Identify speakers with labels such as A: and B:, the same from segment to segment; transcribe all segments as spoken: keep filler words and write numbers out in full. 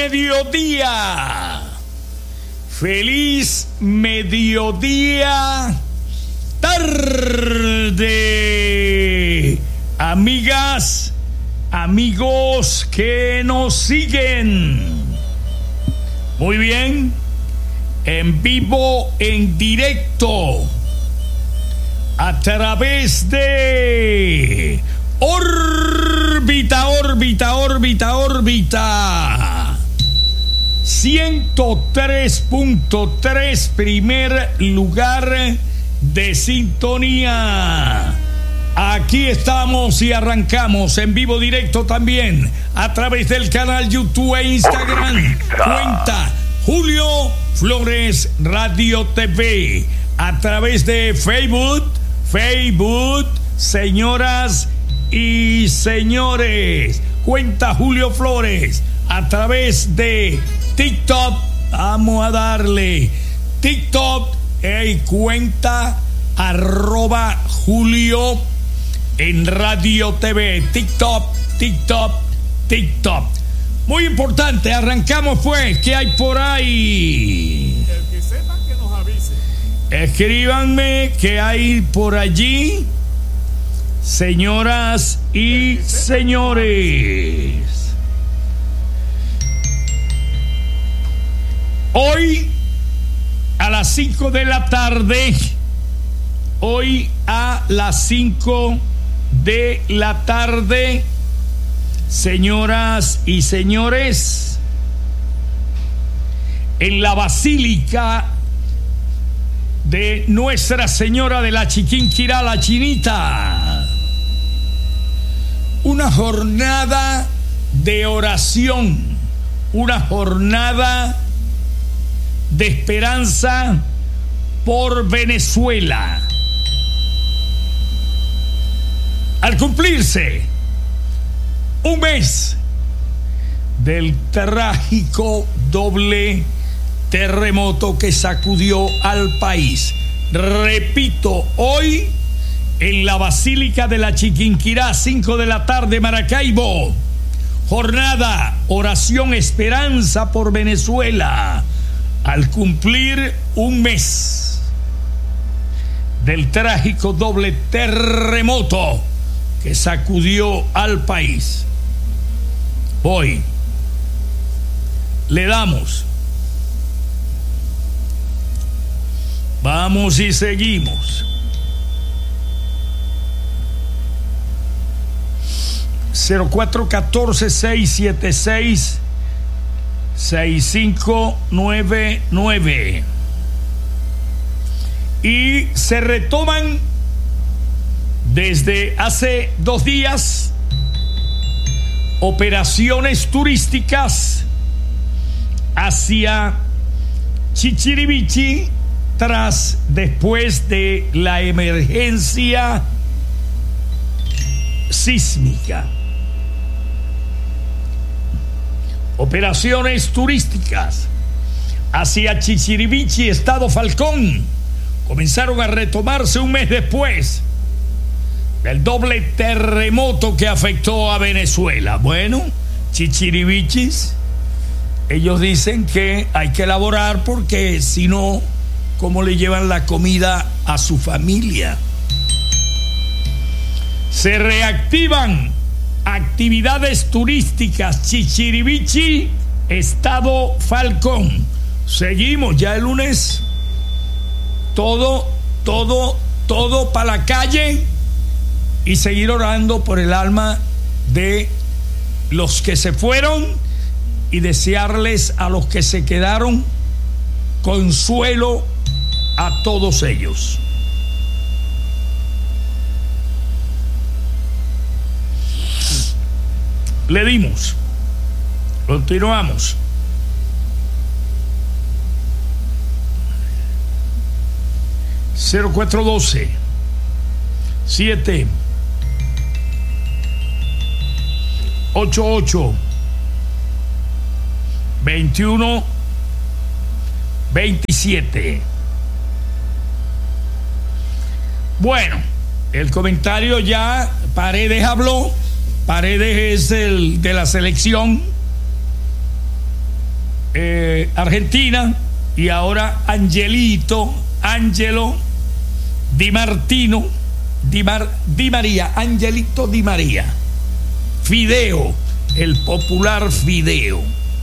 A: mediodía. Feliz mediodía. Tarde. Amigas, amigos que nos siguen. Muy bien. En vivo, en directo. A través de órbita, órbita, órbita, órbita. ciento tres punto tres, primer lugar de sintonía. Aquí estamos y arrancamos en vivo directo también a través del canal YouTube e Instagram. Cuenta Julio Flores Radio T V. A través de Facebook, Facebook, señoras y señores. Cuenta Julio Flores. A través de TikTok, vamos a darle TikTok, hey, cuenta arroba Julio en Radio T V. TikTok, TikTok, TikTok. Muy importante, arrancamos pues. ¿Qué hay por ahí?
B: El que sepa que nos avise.
A: Escríbanme qué hay por allí, señoras y señores. Hoy a las cinco de la tarde, hoy a las cinco de la tarde, señoras y señores, en la Basílica de Nuestra Señora de la Chiquinquirá, la Chinita, una jornada de oración, una jornada de esperanza por Venezuela. Al cumplirse un mes del trágico doble terremoto que sacudió al país. Repito, hoy en la Basílica de la Chiquinquirá, cinco de la tarde, Maracaibo. Jornada, oración, esperanza por Venezuela. Al cumplir un mes del trágico doble terremoto que sacudió al país, hoy le damos. Vamos y seguimos. cero cuatro uno cuatro, seis siete seis, seis cinco nueve nueve. Y se retoman desde hace dos días operaciones turísticas hacia Chichirivichi tras después de la emergencia sísmica. Operaciones turísticas hacia Chichirivichi, Estado Falcón, comenzaron a retomarse un mes después del doble terremoto que afectó a Venezuela. Bueno, Chichirivichis, ellos dicen que hay que elaborar porque si no, ¿cómo le llevan la comida a su familia? Se reactivan actividades turísticas Chichirivichi, Estado Falcón. Seguimos ya el lunes. Todo, todo, todo para la calle y seguir orando por el alma de los que se fueron y desearles a los que se quedaron consuelo a todos ellos. Le dimos. Continuamos. cero cuatro uno dos siete ocho ocho veintiuno veintisiete. Bueno, el comentario ya, Paredes habló. Paredes es el de la selección. eh, Argentina, y ahora Angelito, Angelo Di Martino, Di, Mar, Di María, Angelito Di María, Fideo, el popular Fideo.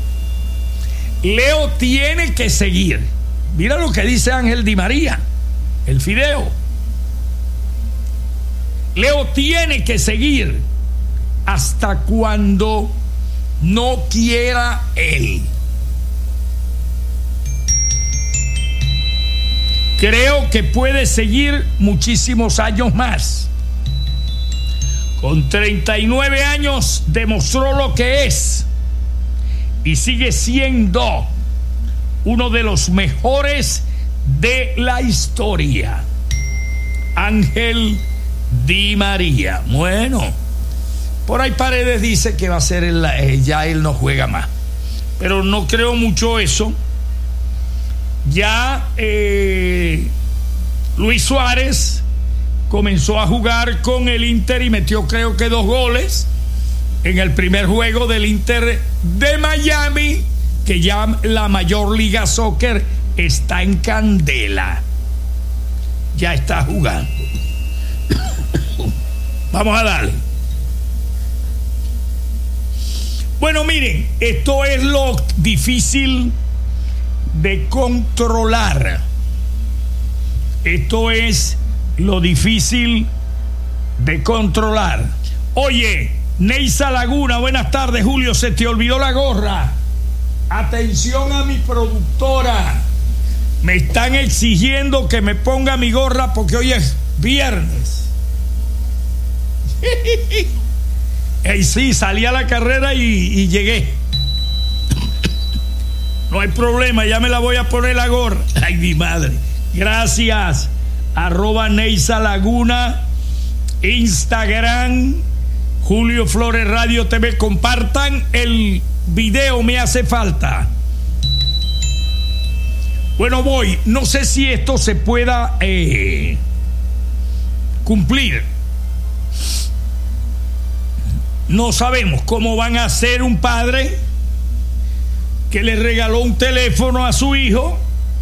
A: Leo tiene que seguir. Mira lo que dice Ángel Di María, el Fideo. Leo tiene que seguir hasta cuando no quiera él. Creo que puede seguir muchísimos años más. Con treinta y nueve años demostró lo que es y sigue siendo uno de los mejores de la historia. Ángel Di María. Bueno, por ahí Paredes dice que va a ser el, eh, ya él no juega más, pero no creo mucho eso. Ya eh, Luis Suárez comenzó a jugar con el Inter y metió creo que dos goles en el primer juego del Inter de Miami, que ya la Major Liga Soccer está en candela, ya está jugando. Vamos a darle. Bueno, miren, esto es lo difícil de controlar. Esto es lo difícil de controlar. Oye, Neisa Laguna, buenas tardes. Julio, se te olvidó la gorra. Atención a mi productora. Me están exigiendo que me ponga mi gorra porque hoy es viernes. Y sí, salí a la carrera y, y llegué. No hay problema, ya me la voy a poner la gorra. Ay, mi madre. Gracias. Arroba Neisa Laguna, Instagram, Julio Flores Radio T V. Compartan el video, me hace falta. Bueno, voy. No sé si esto se pueda eh, cumplir. No sabemos cómo van a hacer un padre que le regaló un teléfono a su hijo,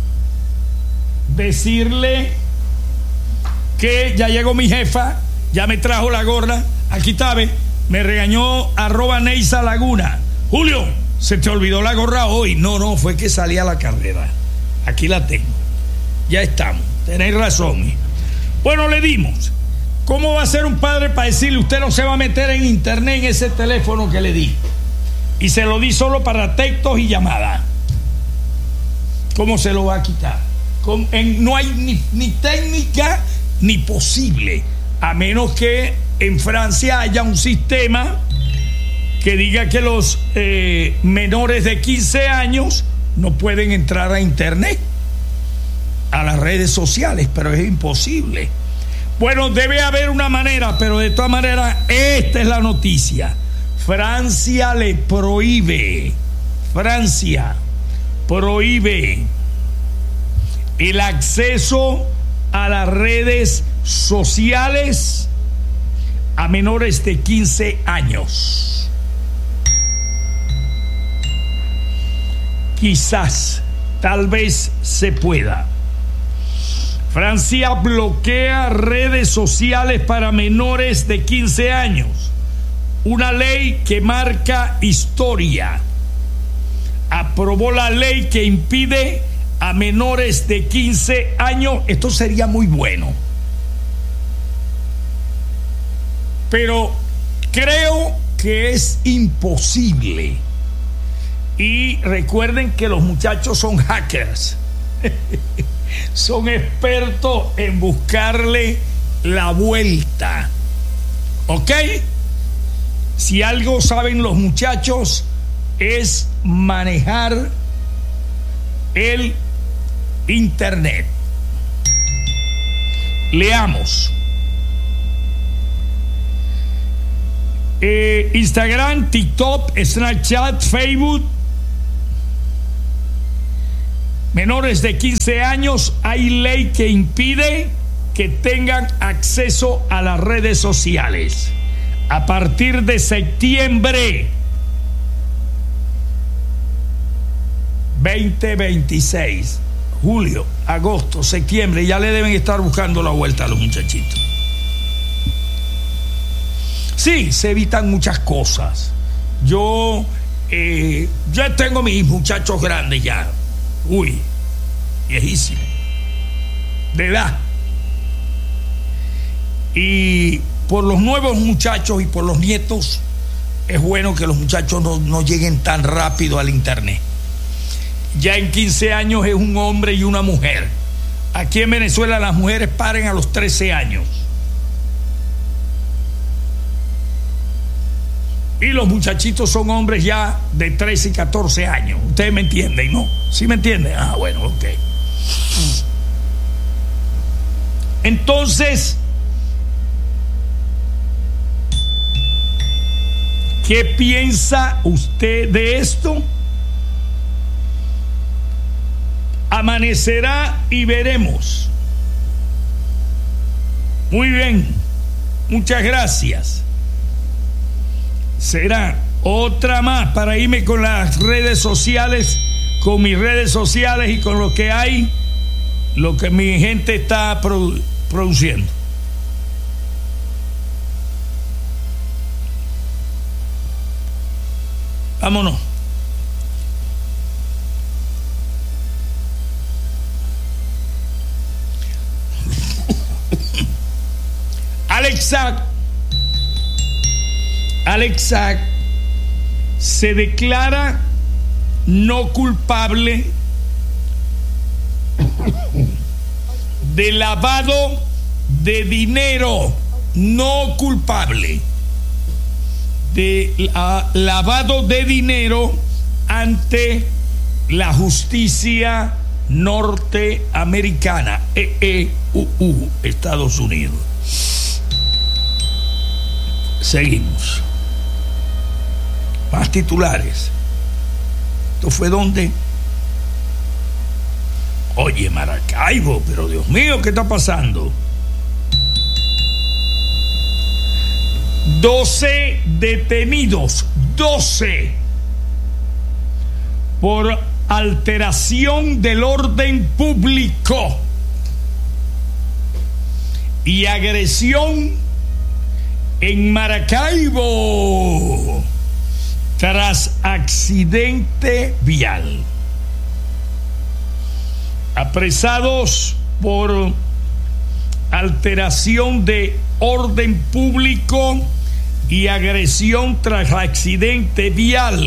A: decirle que ya llegó mi jefa, ya me trajo la gorra, aquí está, ve, me regañó arroba Neisa Laguna. Julio, se te olvidó la gorra hoy. No, no, fue que salí a la carrera. Aquí la tengo. Ya estamos, tenéis razón. Bueno, le dimos. ¿Cómo va a ser un padre para decirle usted no se va a meter en internet en ese teléfono que le di? Y se lo di solo para textos y llamadas. ¿Cómo se lo va a quitar? Con, en, no hay ni, ni técnica ni posible, a menos que en Francia haya un sistema que diga que los eh, menores de quince años no pueden entrar a internet, a las redes sociales, pero es imposible. Bueno, debe haber una manera, pero de todas maneras, esta es la noticia. Francia le prohíbe, Francia prohíbe el acceso a las redes sociales a menores de quince años. Quizás, tal vez se pueda. Francia bloquea redes sociales para menores de quince años. Una ley que marca historia. Aprobó la ley que impide a menores de quince años. Esto sería muy bueno. Pero creo que es imposible. Y recuerden que los muchachos son hackers. Son expertos en buscarle la vuelta. ¿Ok? Si algo saben los muchachos es manejar el internet. Leamos. Eh, Instagram, TikTok, Snapchat, Facebook. Menores de quince años, hay ley que impide que tengan acceso a las redes sociales. A partir de septiembre, veinte veintiséis. Julio, agosto, septiembre, ya le deben estar buscando la vuelta a los muchachitos. Sí, se evitan muchas cosas. Yo eh, ya tengo mis muchachos grandes ya. Uy, viejísimos. De edad. Y por los nuevos muchachos y por los nietos, es bueno que los muchachos no, no lleguen tan rápido al internet. Ya en quince años es un hombre y una mujer. Aquí en Venezuela las mujeres paren a los trece años. Y los muchachitos son hombres ya de trece y catorce años. Ustedes me entienden, ¿no? ¿Sí me entienden? Ah, bueno, ok. Entonces, ¿qué piensa usted de esto? Amanecerá y veremos. Muy bien, muchas gracias. Será otra más para irme con las redes sociales, con mis redes sociales y con lo que hay, lo que mi gente está produ- produciendo. Vámonos. Alexa Alexa se declara no culpable de lavado de dinero, no culpable de uh, lavado de dinero ante la justicia norteamericana, E E U U, Estados Unidos. Seguimos. Más titulares. ¿Esto fue dónde? Oye, Maracaibo, pero Dios mío, ¿qué está pasando? doce detenidos, doce por alteración del orden público y agresión en Maracaibo tras accidente vial. Apresados por alteración de orden público y agresión tras accidente vial.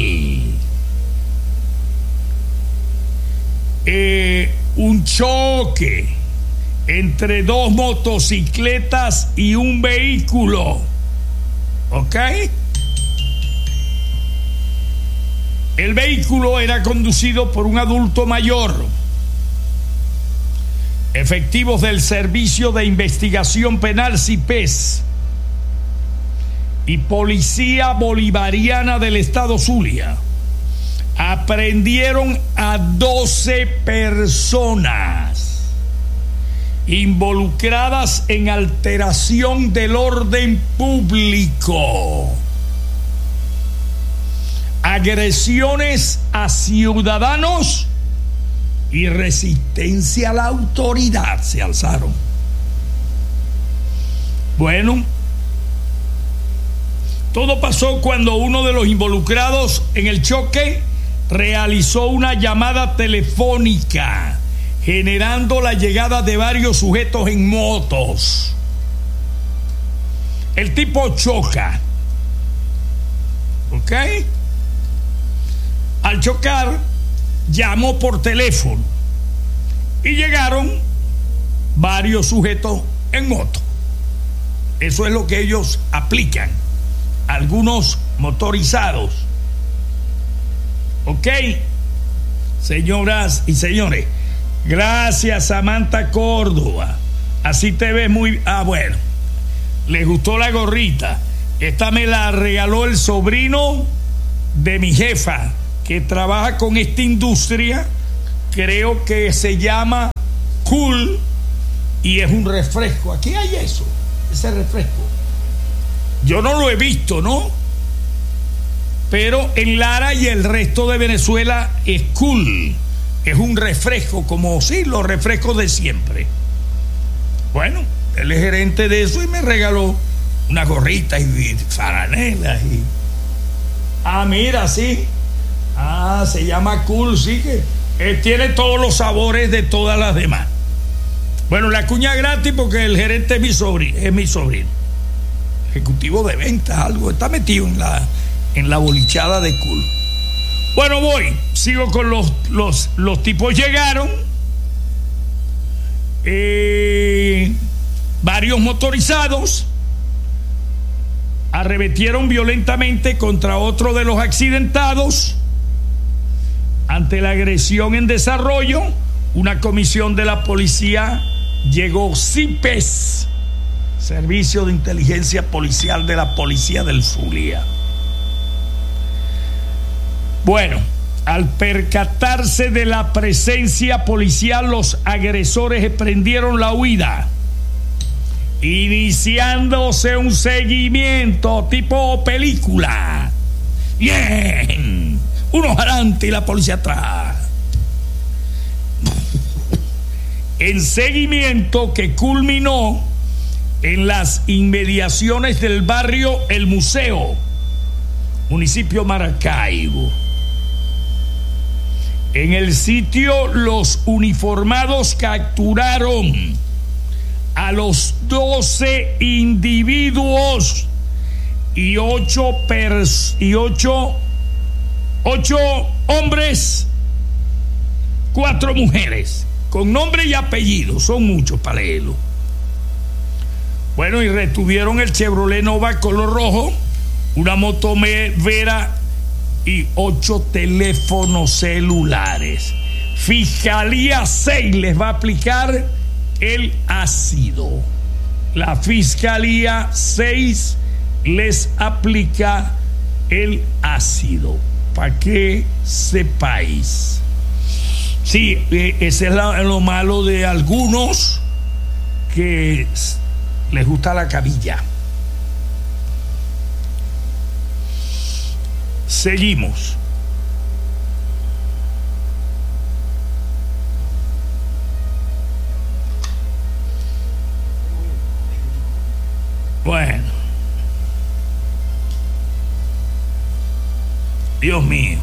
A: Eh, un choque entre dos motocicletas y un vehículo. ¿Ok? El vehículo era conducido por un adulto mayor. Efectivos del Servicio de Investigación Penal C I P E S y Policía Bolivariana del Estado Zulia aprendieron a doce personas involucradas en alteración del orden público, agresiones a ciudadanos y resistencia a la autoridad. Se alzaron. Bueno, todo pasó cuando uno de los involucrados en el choque realizó una llamada telefónica, generando la llegada de varios sujetos en motos. El tipo choca, ¿ok? Al chocar, llamó por teléfono y llegaron varios sujetos en moto. Eso es lo que ellos aplican, algunos motorizados. Ok, señoras y señores, gracias Samantha Córdoba, así te ves muy... Ah, bueno, les gustó la gorrita. Esta me la regaló el sobrino de mi jefa, que trabaja con esta industria, creo que se llama Cool, y es un refresco. Aquí hay eso, ese refresco. Yo no lo he visto, ¿no? pero en Lara y el resto de Venezuela es Cool. Es un refresco, como sí, los refrescos de siempre. Bueno, él es gerente de eso y me regaló unas gorritas y faranelas y... Ah, mira, sí. Ah, se llama Cool, sí, que eh, tiene todos los sabores de todas las demás. Bueno, la cuña gratis porque el gerente es mi sobrino, es mi sobrino. Ejecutivo de ventas, algo, está metido en la, en la bolichada de Cool. Bueno, voy, sigo con los, los, los tipos llegaron. Eh, varios motorizados arremetieron violentamente contra otro de los accidentados. Ante la agresión en desarrollo, una comisión de la policía llegó, C I P E S, Servicio de Inteligencia Policial de la Policía del Zulia. Bueno, al percatarse de la presencia policial, los agresores emprendieron la huida, iniciándose un seguimiento tipo película. Bien, unos adelante y la policía atrás. En seguimiento que culminó en las inmediaciones del barrio El Museo, municipio Maracaibo. En el sitio, los uniformados capturaron a los doce individuos y ocho pers y ocho ocho hombres, cuatro mujeres, con nombre y apellido, son muchos para leerlo. Bueno, y retuvieron el Chevrolet Nova color rojo, una moto Vera y ocho teléfonos celulares. Fiscalía seis les va a aplicar el ácido. La Fiscalía seis les aplica el ácido, para que sepáis. Sí, eh, ese es la, lo malo de algunos que les gusta la cabilla. Seguimos. Bueno, Dios mío.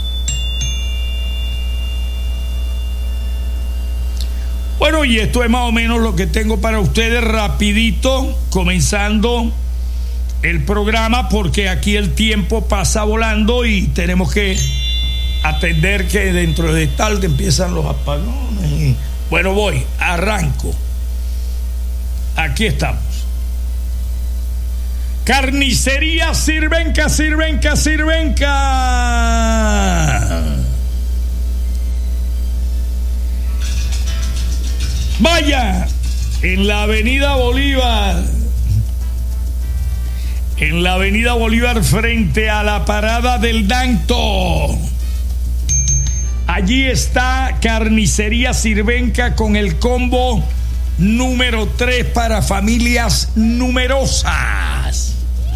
A: Bueno, y esto es más o menos lo que tengo para ustedes rapidito, comenzando el programa, porque aquí el tiempo pasa volando y tenemos que atender que dentro de tarde empiezan los apagones. Bueno, voy, arranco. Aquí estamos. Carnicería Sirvenca, Sirvenca, Sirvenca. Vaya, en la avenida Bolívar, en la avenida Bolívar frente a la parada del Danto, allí está Carnicería Sirvenca con el combo número tres para familias numerosas.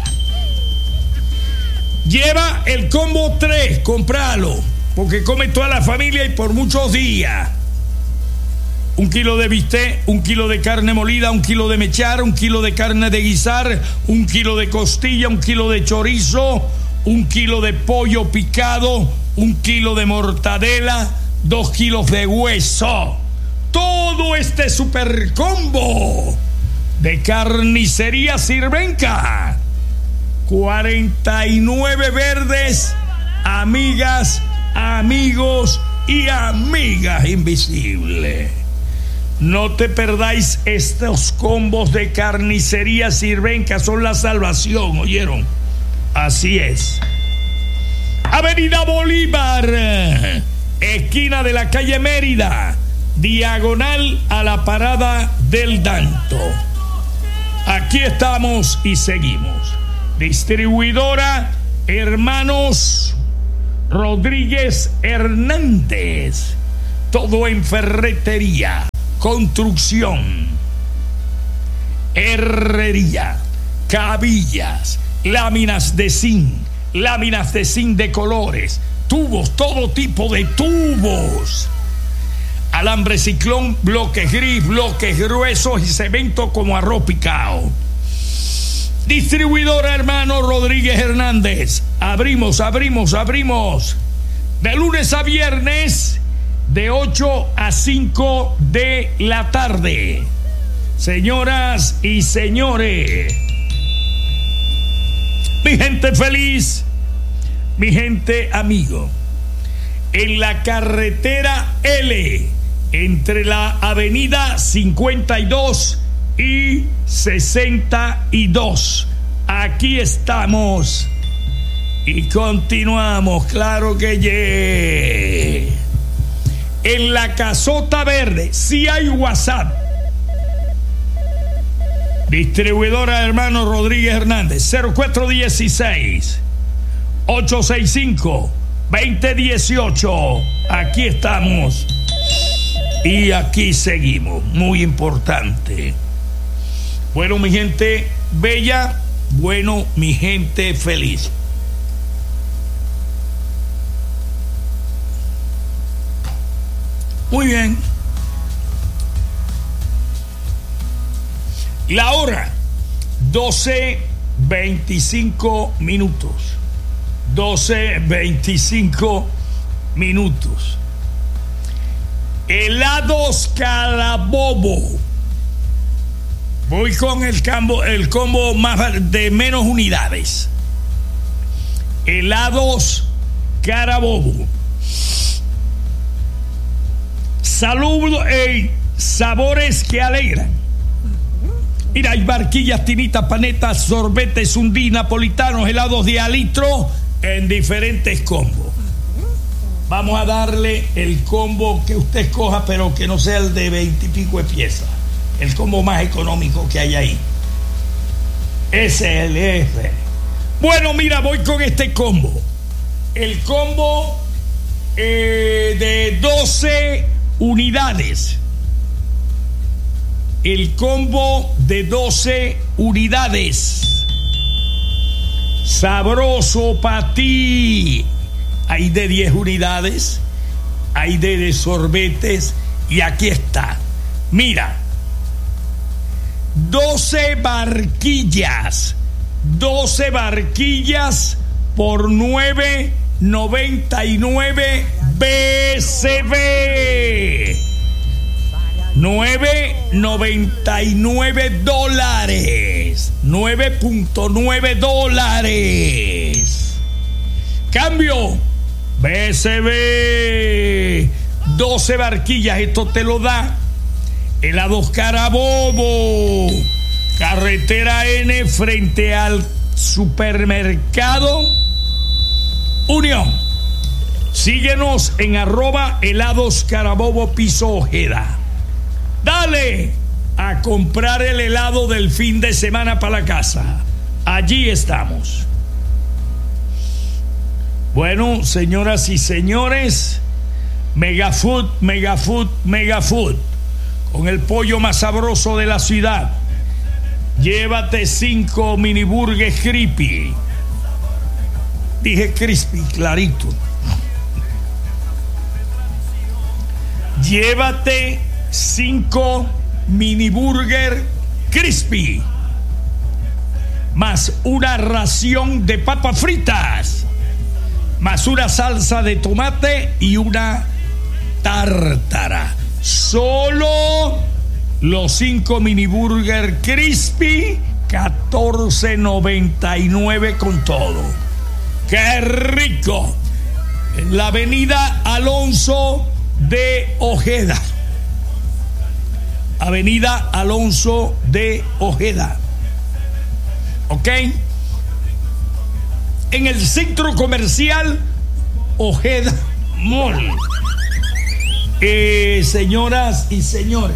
A: Lleva el combo tres, compralo, porque come toda la familia y por muchos días. Un kilo de bistec, un kilo de carne molida, un kilo de mechar, un kilo de carne de guisar, un kilo de costilla, un kilo de chorizo, un kilo de pollo picado, un kilo de mortadela, dos kilos de hueso. Todo este super combo de Carnicería Sirvenca. cuarenta y nueve Verdes, amigas, amigos y amigas invisibles. No te perdáis estos combos de Carnicería Sirvenca, son la salvación, ¿oyeron? Así es. Avenida Bolívar, esquina de la calle Mérida, diagonal a la parada del Danto. Aquí estamos y seguimos. Distribuidora Hermanos Rodríguez Hernández. Todo en ferretería, construcción, herrería, cabillas, láminas de zinc, láminas de zinc de colores, tubos, todo tipo de tubos, alambre ciclón, bloques gris, bloques gruesos y cemento como arroz picado. Distribuidora Hermano Rodríguez Hernández. Abrimos, abrimos, abrimos de lunes a viernes de ocho a cinco de la tarde. Señoras y señores, mi gente feliz, mi gente amigo, en la carretera L, entre la avenida cincuenta y dos y sesenta y dos, aquí estamos y continuamos, claro que yeah. En la casota verde, si hay WhatsApp. Distribuidora Hermano Rodríguez Hernández, cero cuatro uno seis, ocho seis cinco, dos cero uno ocho. Aquí estamos y aquí seguimos, muy importante. Bueno, mi gente bella, bueno, mi gente feliz. Muy bien. La hora, doce veinticinco minutos. doce veinticinco minutos. Helados Carabobo. Voy con el combo, el combo más de menos unidades. Helados Carabobo. Saludos, hey, sabores que alegran. Mira, hay barquillas, tinitas, panetas, sorbetes, hundí, napolitanos, helados de a litro en diferentes combos. Vamos a darle el combo que usted escoja, pero que no sea el de veintipico de piezas. El combo más económico que hay ahí. S L F. Bueno, mira, voy con este combo. El combo eh, de doce unidades. El combo de doce unidades. Sabroso para ti. Hay de diez unidades. Hay de, de sorbetes. Y aquí está. Mira. doce barquillas. doce barquillas por nueve noventa y nueve B C B. nueve noventa y nueve dólares. nueve punto nueve dólares. Cambio. B C B. doce barquillas. Esto te lo da Helados Carabobo. Carretera N frente al supermercado Unión. Síguenos en arroba helados Carabobo piso Ojeda. Dale a comprar el helado del fin de semana para la casa. Allí estamos. Bueno, señoras y señores, Megafood, Megafood, Megafood, con el pollo más sabroso de la ciudad. Llévate cinco mini burgers crispy. Dije crispy, clarito. Llévate cinco mini burger crispy más una ración de papas fritas más una salsa de tomate y una tártara. Solo los cinco mini burger crispy, catorce noventa y nueve con todo. ¡Qué rico! En la avenida Alonso de Ojeda. Avenida Alonso de Ojeda. ¿Ok? En el centro comercial Ojeda Mall. Eh, señoras y señores,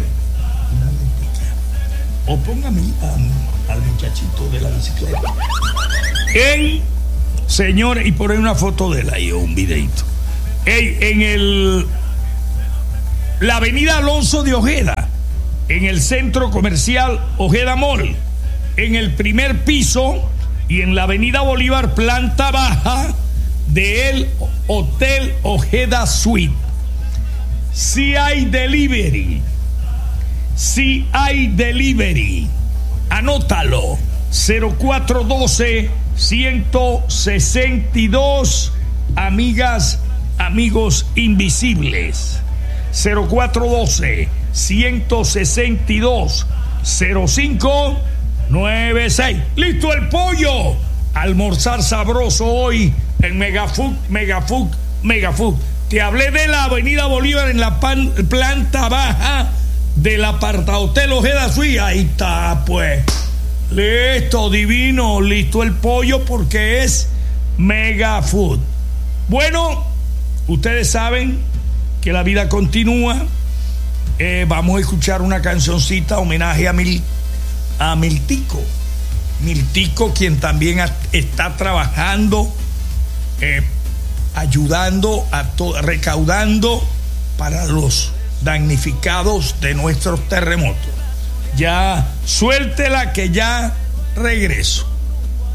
A: o póngame a, al muchachito de la bicicleta. En, señores, y por ahí una foto de él ahí o un videito. En, en el la avenida Alonso de Ojeda, en el centro comercial Ojeda Mall, en el primer piso, y en la Avenida Bolívar, planta baja del Hotel Ojeda Suite. Si hay delivery, si hay delivery, anótalo, cero cuatro uno dos, uno seis dos, amigas, amigos invisibles, cero cuatro uno dos, uno seis dos, cero cinco nueve seis. ¡Listo el pollo! Almorzar sabroso hoy en Megafood, Megafood, Megafood. Te hablé de la Avenida Bolívar en la pan, planta baja del apartahotel Ojeda Suite. Ahí está, pues. Listo, divino. Listo el pollo porque es Megafood. Bueno, ustedes saben que la vida continúa. Eh, vamos a escuchar una cancioncita, homenaje a, Mil, a Miltico. Miltico, quien también a, está trabajando, eh, ayudando, a to- recaudando para los damnificados de nuestros terremotos. Ya suéltela que ya regreso.